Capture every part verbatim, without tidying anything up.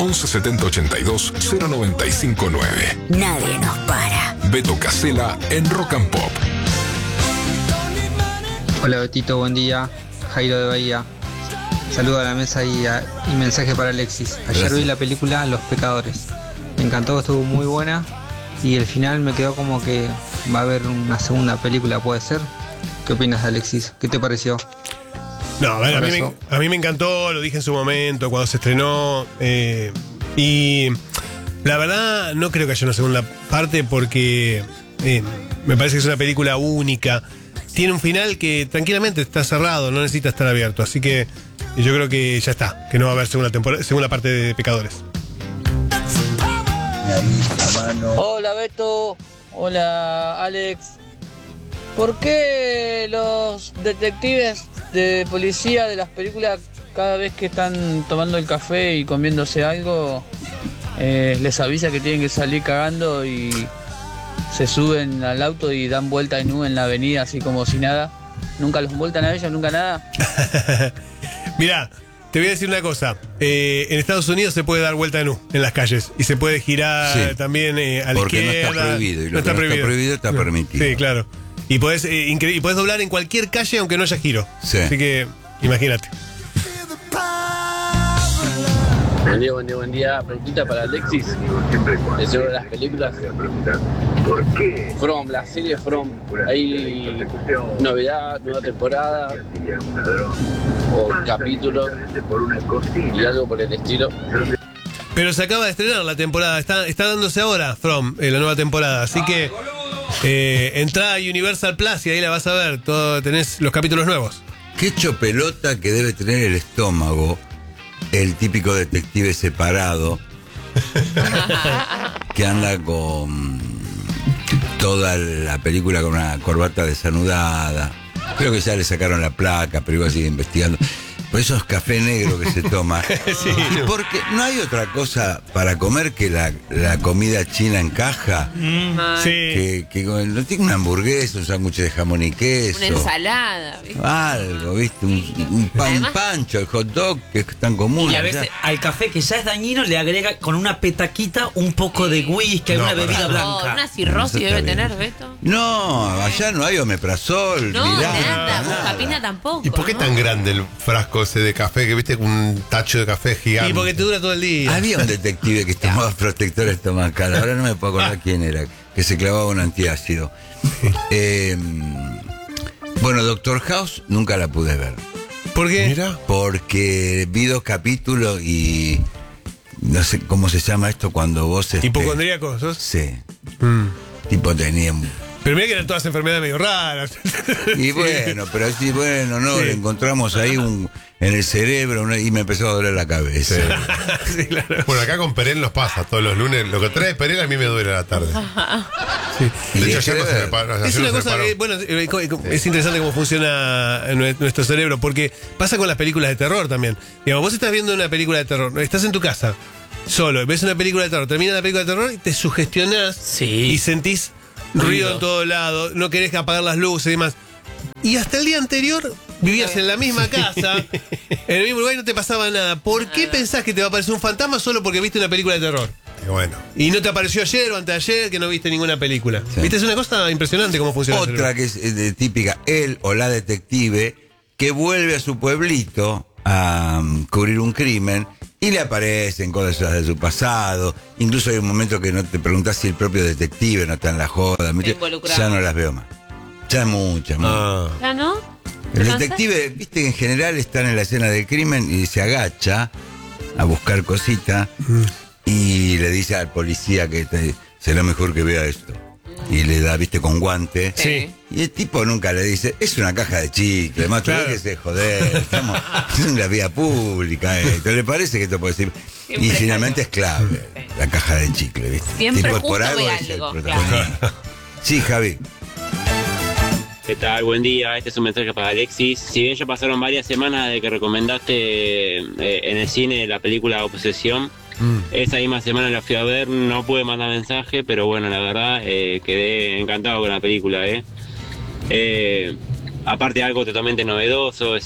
once setenta ochenta y dos cero noventa y cinco nueve. Nadie nos para. Beto Casella en Rock and Pop. Hola Betito, buen día. Jairo de Bahía. Saludo a la mesa y, a, y mensaje para Alexis. Ayer Gracias. vi la película Los Pecadores. Me encantó, estuvo muy buena. Y el final me quedó como que va a haber una segunda película, ¿puede ser? ¿Qué opinas, Alexis? ¿Qué te pareció? No, a, ver, a, Por mí me, eso. a mí me encantó, lo dije en su momento, cuando se estrenó. eh, y la verdad, no creo que haya una segunda parte porque eh, me parece que es una película única. Tiene un final que tranquilamente está cerrado, no necesita estar abierto. Así que yo creo que ya está, que no va a haber segunda, temporada, segunda parte de Pecadores. Hola Beto, hola Alex. ¿Por qué los detectives de policía de las películas cada vez que están tomando el café y comiéndose algo eh, les avisa que tienen que salir cagando y se suben al auto y dan vuelta en U en la avenida así como si nada? ¿Nunca los multan a ellos? ¿Nunca nada? Mirá, te voy a decir una cosa. Eh, en Estados Unidos se puede dar vuelta en U en las calles y se puede girar Sí. también eh, a la Porque no izquierda. está prohibido, y lo no que está no prohibido. está prohibido está No. permitido. Sí, claro. Y podés, eh, incre- y podés doblar en cualquier calle aunque no haya giro. Sí. Así que imagínate. Buen día, buen día, buen día. Preguntita para Alexis. Es sobre las películas. From, la serie From. ¿Hay novedad, nueva temporada? ¿O capítulo? Y algo por el estilo. Pero se acaba de estrenar la temporada. Está, está dándose ahora From, eh, la nueva temporada. Así que eh, entrá a Universal Plus y ahí la vas a ver. Todo, tenés los capítulos nuevos. Qué chopelota que debe tener el estómago el típico detective separado que anda con toda la película con una corbata desanudada. Creo que ya le sacaron la placa, pero igual sigue investigando. Por esos café negro que se toma. Sí. Porque no hay otra cosa para comer que la, la comida china en caja. Sí. Que, que con- no tiene una hamburguesa, un sándwich de jamón y queso. Una ensalada, ¿viste? Algo, ¿viste? Un, un pan Además- pancho, el hot dog, que es tan común. Y a allá. veces al café que ya es dañino le agrega con una petaquita un poco de whisky, alguna No, bebida Oh, blanca. una cirrosis Eso está debe bien. tener, Beto. No, allá no hay omeprazol, No, Miranda, nada, nada. buscapina tampoco. ¿Y por qué ¿no? tan grande el frasco ese de café? Que viste un tacho de café gigante. Y porque te dura todo el día. Había un detective que tomaba protector estomacal, ahora no me puedo acordar quién era, que se clavaba un antiácido. Eh, bueno, Doctor House nunca la pude ver, ¿Por qué? Mira. porque vi dos capítulos y no sé cómo se llama esto cuando vos... este, ¿Hipocondríaco sos? Sí, Mm. tipo tenía... un- Pero mira que eran todas enfermedades medio raras. Y bueno, pero así, bueno, no, Sí. le encontramos ahí un en el cerebro una- y me empezó a doler la cabeza. Sí, claro. Bueno, acá con Perel nos pasa todos los lunes. Lo que trae Perel a mí me duele a la tarde. Y De de hecho, ayer no se me paró. Es ayer una no se me cosa paró. que, bueno, eh, co- co- es interesante cómo funciona nue- nuestro cerebro, porque pasa con las películas de terror también. Digamos, vos estás viendo una película de terror, estás en tu casa, solo, ves una película de terror, termina la película de terror y te sugestionás Sí. y sentís ruido, Ruido. en todo lado, no querés apagar las luces y demás. Y hasta el día anterior vivías en la misma casa, en el mismo lugar y no te pasaba nada. ¿Por qué pensás que te va a aparecer un fantasma solo porque viste una película de terror? Y bueno. Y no te apareció ayer o anteayer que no viste ninguna película. Sí. ¿Viste? Es una cosa impresionante cómo funciona. el Otra cerebro. que es eh, de- típica, él o la detective, que vuelve a su pueblito a um, cubrir un crimen y le aparecen cosas de su pasado. Incluso hay un momento que no te preguntás si el propio detective no está en la joda. ¿viste? Involucrado. Ya no las veo más. Ya muchas, muchas. Ah. ¿Ya no? El ¿No sé? detective, viste que en general están en la escena del crimen y se agacha a buscar cositas y le dice al policía que te- será mejor que vea esto. Y le da, viste, con guante. Sí. Y el tipo nunca le dice, es una caja de chicle, macho, Claro. déjese joder, estamos en la vía pública esto. ¿Le parece que esto puede decir? Y Siempre finalmente es clave, la caja de chicle, ¿viste? Siempre Tipo, justo por algo ve es el algo, protagonista. Sí, Javi. ¿Qué tal? Buen día, este es un mensaje para Alexis. Si bien ya pasaron varias semanas de que recomendaste eh, en el cine la película Obsesión, esa misma semana la fui a ver, no pude mandar mensaje, pero bueno, la verdad eh, quedé encantado con la película. Eh. Eh, aparte algo totalmente novedoso, es decir,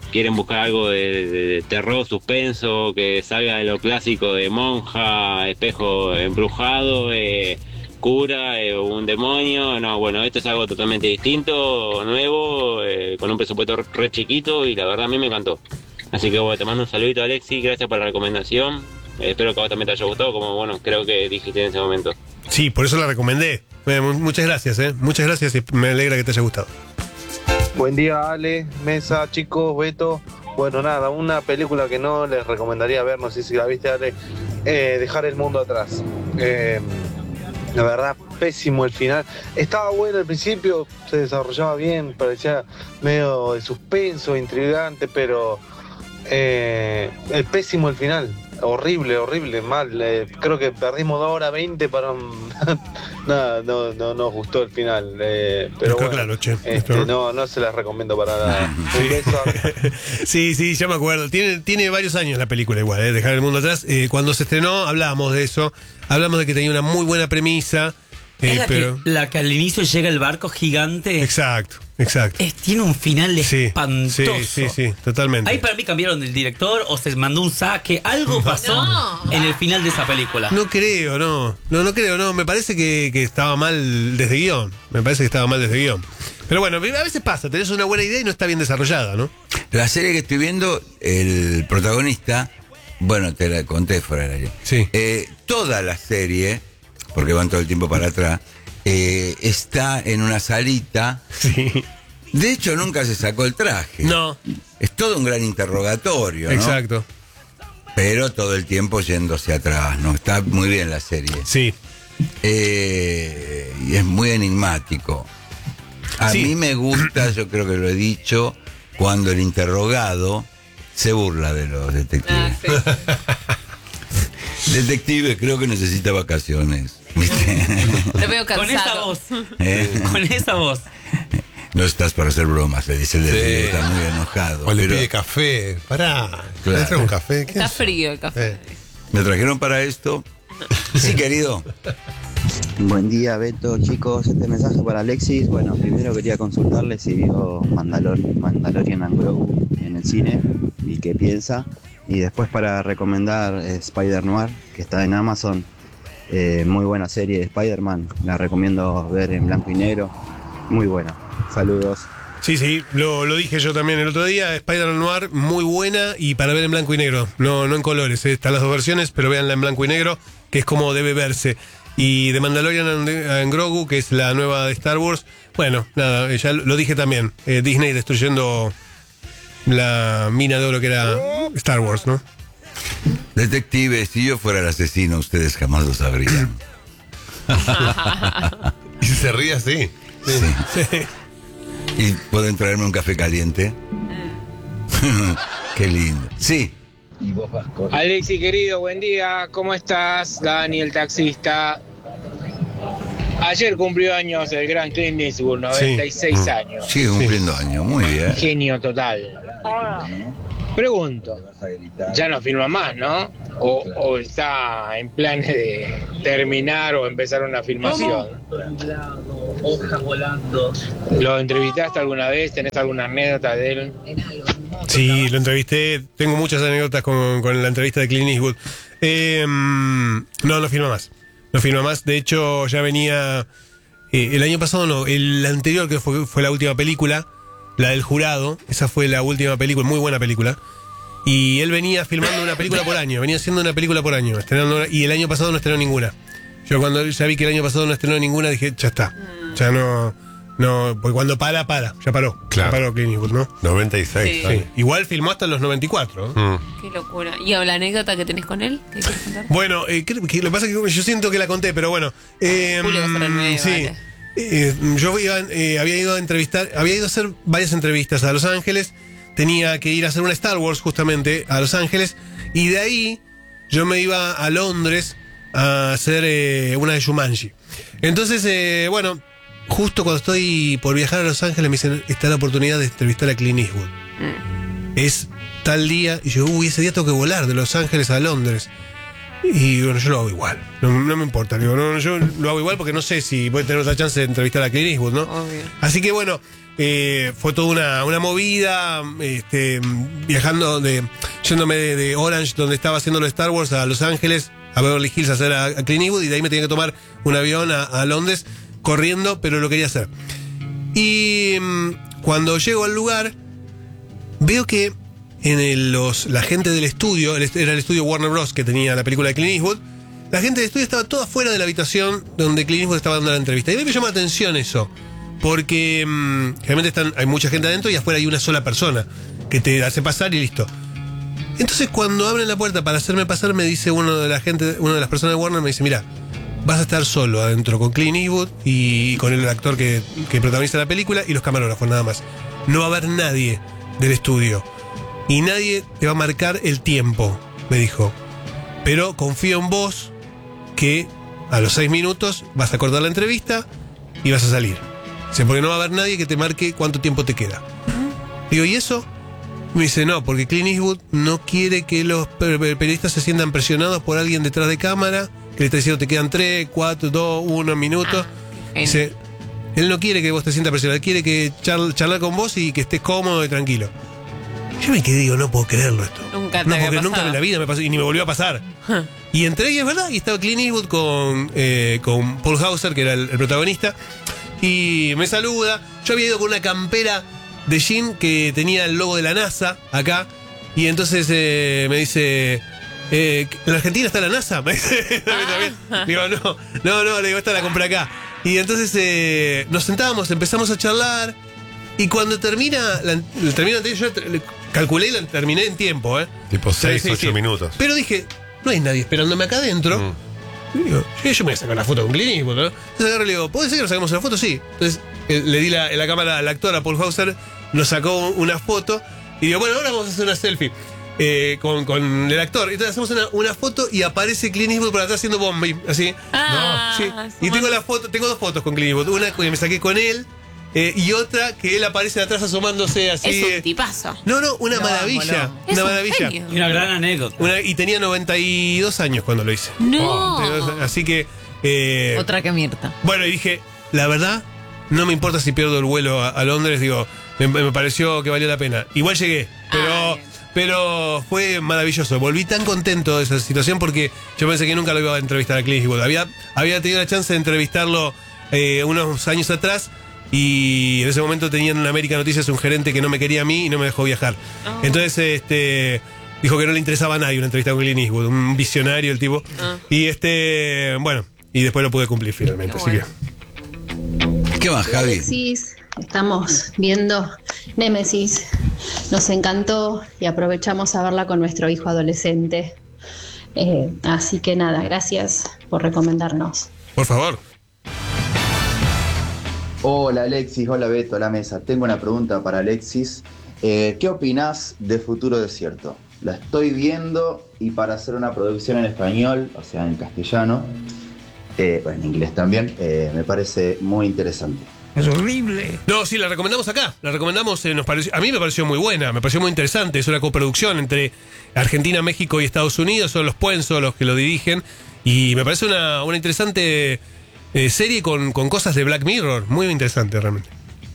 quieren buscar algo de, de- de terror, suspenso, que salga de lo clásico de monja, espejo embrujado, eh, cura, eh, un demonio. No, bueno, esto es algo totalmente distinto, nuevo, eh, con un presupuesto re chiquito y la verdad a mí me encantó. Así que bueno, te mando un saludito, Alexi, gracias por la recomendación. Eh, espero que a vos también te haya gustado, como bueno, creo que dijiste en ese momento. Sí, por eso la recomendé. Eh, mu- muchas gracias, ¿eh? Muchas gracias y me alegra que te haya gustado. Buen día, Ale, Mesa, chicos, Beto. Bueno, nada, una película que no les recomendaría ver, no sé si la viste, Ale, eh, Dejar el mundo atrás. Eh, la verdad, pésimo el final. Estaba bueno al principio, se desarrollaba bien, parecía medio de suspenso, intrigante, pero eh, el pésimo el final. Horrible, horrible, mal. Eh, creo que perdimos dos horas veinte para un... Nada, no, no nos gustó el final. Eh, pero Está bueno, claro, che. este, no, no se las recomiendo para nada. Un beso. Sí, sí, ya me acuerdo. Tiene, tiene varios años la película igual, ¿eh? Dejar el mundo atrás. Eh, cuando se estrenó hablábamos de eso. Hablamos de que tenía una muy buena premisa. eh, Es la, pero... que, la que al inicio llega el barco gigante. Exacto, exacto. Es, tiene un final Sí, espantoso. sí, sí, sí, totalmente. Ahí para mí cambiaron el director o se mandó un saque. Algo pasó No. en el final de esa película. No creo, no. No, no creo, no. Me parece que, que estaba mal desde guión. Me parece que estaba mal desde guión. Pero bueno, a veces pasa. Tenés una buena idea y no está bien desarrollada, ¿no? La serie que estoy viendo, el protagonista, bueno, te la conté fuera del aire. Sí. Eh, toda la serie, porque van todo el tiempo para atrás, eh, está en una salita. Sí. De hecho, nunca se sacó el traje. No. Es todo un gran interrogatorio, ¿no? Exacto. Pero todo el tiempo yéndose atrás, ¿no? Está muy bien la serie. Sí. Eh, y es muy enigmático. A Sí. mí me gusta, yo creo que lo he dicho, cuando el interrogado se burla de los detectives. Ah, sí. Detective, creo que necesita vacaciones. ¿Viste? Lo veo Con esa cansado. voz. ¿Eh? Con esa voz. No estás para hacer bromas, le dice el detective, Sí. está muy enojado. O le pero pide café. Pará. Claro. ¿Le trae un café? ¿Qué Está es? frío el café. Eh. ¿Me trajeron para esto? Sí, querido. Buen día, Beto, chicos. Este mensaje para Alexis. Bueno, primero quería consultarle si vio Mandalor Mandalorian and Grogu en el cine y qué piensa. Y después para recomendar eh, Spider-Noir, que está en Amazon. Eh, muy buena serie de Spider-Man. La recomiendo ver en blanco y negro. Muy buena. Saludos. Sí, sí, lo, lo dije yo también el otro día. Spider-Man Noir, muy buena y para ver en blanco y negro. No, no en colores, eh. Están las dos versiones, pero véanla en blanco y negro, que es como debe verse. Y de Mandalorian and, and Grogu, que es la nueva de Star Wars. Bueno, nada, ya lo dije también. Eh, Disney destruyendo la mina de oro que era Star Wars, ¿no? Detective, si yo fuera el asesino, ustedes jamás lo sabrían. Y si se ríe así. Sí. ¿Y pueden traerme un café caliente? Qué lindo. Sí. Alexi, querido, buen día. ¿Cómo estás? Dani, el taxista. Ayer cumplió años el gran Clint Eastwood, noventa y seis Sí. años. Sigue cumpliendo años, muy bien. Genio total. Pregunto, ya no filma más, ¿no? O, o está en planes de terminar o empezar una filmación. Hojas volando. ¿Lo entrevistaste alguna vez? ¿Tenés alguna anécdota de él? Sí, lo entrevisté. Tengo muchas anécdotas con, con la entrevista de Clint Eastwood. Eh, no, no firma más. No firma más. De hecho, ya venía. Eh, el año pasado, no. El anterior, que fue, fue la última película, la del Jurado. Esa fue la última película, muy buena película. Y él venía filmando una película por año. Venía haciendo una película por año. Estrenando una- y el año pasado no estrenó ninguna. Yo cuando ya vi que el año pasado no estrenó ninguna, dije, ya está. Ya no. No, porque cuando para, para. Ya paró. Claro. Ya paró Clint Eastwood, ¿no? noventa y seis. Sí. Sí. Igual filmó hasta los noventa y cuatro. ¿no? Mm. Qué locura. ¿Y la anécdota que tenés con él? ¿Qué quieres contar? Bueno, eh, creo que lo que pasa es que yo siento que la conté, pero bueno. Eh, Julio va a estar en medio, sí. vale. Eh, yo iba, eh, había ido a entrevistar, había ido a hacer varias entrevistas a Los Ángeles. Tenía que ir a hacer una Star Wars justamente a Los Ángeles. Y de ahí yo me iba a Londres a hacer eh, una de Jumanji. Entonces, eh, bueno, justo cuando estoy por viajar a Los Ángeles me dicen, está la oportunidad de entrevistar a Clint Eastwood. Es tal día, y yo, uy, ese día tengo que volar de Los Ángeles a Londres. Y bueno, yo lo hago igual, no, no me importa, digo, no, yo lo hago igual porque no sé si voy a tener otra chance de entrevistar a Clint Eastwood, ¿no? Obvio. Así que bueno, eh, fue toda una, una movida, este, viajando de, yéndome de, de Orange, donde estaba haciendo lo de Star Wars, a Los Ángeles, a Beverly Hills a hacer a, a Clint Eastwood, y de ahí me tenía que tomar un avión a, a Londres, corriendo, pero lo quería hacer. Y mmm, cuando llego al lugar, veo que en el, los, la gente del estudio, el, era el estudio Warner Bros. Que tenía la película de Clint Eastwood, la gente del estudio estaba toda fuera de la habitación donde Clint Eastwood estaba dando la entrevista. Y a mí me llama la atención eso, porque mmm, generalmente están, hay mucha gente adentro y afuera hay una sola persona que te hace pasar y listo. Entonces cuando abren la puerta para hacerme pasar, me dice uno de la gente, una de las personas de Warner, me dice, mira, vas a estar solo adentro con Clint Eastwood y con el actor que, que protagoniza la película y los camarógrafos, nada más. No va a haber nadie del estudio y nadie te va a marcar el tiempo, me dijo. Pero confío en vos que a los seis minutos vas a cortar la entrevista y vas a salir. Dice, porque no va a haber nadie que te marque cuánto tiempo te queda. Digo, ¿y eso? Me dice, no, porque Clint Eastwood no quiere que los periodistas se sientan presionados por alguien detrás de cámara, que le está diciendo te quedan tres, cuatro, dos, uno minutos. Ah, dice, él no quiere que vos te sientas presionado, él quiere que charl charlar con vos y que estés cómodo y tranquilo. Yo me quedé, digo, no puedo creerlo esto. Nunca te No, había porque pasado. nunca en la vida me pasó, y ni me volvió a pasar. Huh. Y entré y es verdad, y estaba Clint Eastwood con, eh, con Paul Hauser, que era el, el protagonista, y me saluda. Yo había ido con una campera de jean que tenía el logo de la NASA acá, y entonces eh, me dice, eh, ¿en Argentina está la NASA? Me dice, ah. Digo, no, no, no, le digo, esta la compré acá. Y entonces eh, nos sentamos, empezamos a charlar, y cuando termina la, termina la yo calculé y la terminé en tiempo, ¿eh? Tipo seis, sí, sí, ocho sí. minutos. Pero dije, no hay nadie esperándome acá adentro. Mm. Y digo, yo, yo me voy a sacar la foto con Clint Eastwood, ¿no? Entonces agarro y le digo, ¿puede ser que nos saquemos una foto? Sí. Entonces eh, le di la, la cámara al actor, a Paul Hauser, nos sacó una foto y digo, bueno, ahora vamos a hacer una selfie eh, con, con el actor. Entonces hacemos una, una foto y aparece Clint Eastwood por atrás haciendo Bombay, así. Ah, no, sí. Y tengo la foto, tengo dos fotos con Clint Eastwood, una que me saqué con él. Eh, y otra que él aparece de atrás asomándose así. Es un eh. tipazo. No, no, una no, maravilla. No. Una Es maravilla. Y una gran anécdota. Una, y tenía noventa y dos años cuando lo hice. No. Oh, así que. Eh, Otra que Mirta. Bueno, y dije, la verdad, no me importa si pierdo el vuelo a, a Londres, digo, me, me pareció que valió la pena. Igual llegué, pero. Ay. Pero fue maravilloso. Volví tan contento de esa situación porque yo pensé que nunca lo iba a entrevistar a Clint Eastwood. Había, había tenido la chance de entrevistarlo eh, unos años atrás. Y en ese momento tenían en América Noticias un gerente que no me quería a mí y no me dejó viajar. Oh. Entonces este dijo que no le interesaba a nadie una entrevista con Clint Eastwood, un visionario el tipo. Oh. Y este, bueno, y después lo pude cumplir finalmente. Así bueno. que. ¿Qué más, Javi? Alexis, estamos viendo Némesis. Nos encantó y aprovechamos a verla con nuestro hijo adolescente. Eh, así que nada, gracias por recomendarnos. Por favor. Hola Alexis, hola Beto, la mesa. Tengo una pregunta para Alexis. Eh, ¿Qué opinás de Futuro Desierto? La estoy viendo y para hacer una producción en español, o sea en castellano, eh, o en inglés también, eh, me parece muy interesante. Es horrible. No, sí, la recomendamos acá. La recomendamos, eh, nos pareció, a mí me pareció muy buena, me pareció muy interesante. Es una coproducción entre Argentina, México y Estados Unidos. Son los Puenzo los que lo dirigen. Y me parece una, una interesante eh, serie con, con cosas de Black Mirror. Muy interesante, realmente.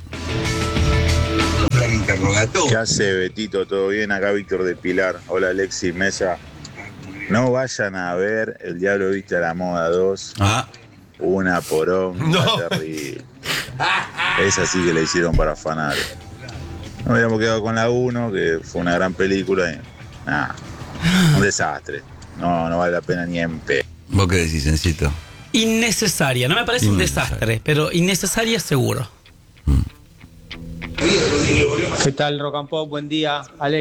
¿Qué hace, Betito? ¿Todo bien? Acá Víctor de Pilar. Hola, Alexis Mesa. No vayan a ver El Diablo Viste a la Moda dos. Ah. Una poronga no. terrible. Esa sí que la hicieron para afanar. Nos hubiéramos quedado con la uno, que fue una gran película. Y, nah, un desastre. No, no vale la pena ni en pe. ¿Vos qué decís, Encito? Innecesaria. No me parece un desastre, pero innecesaria seguro. ¿Qué tal, Rock and Pop? Buen día, Alex.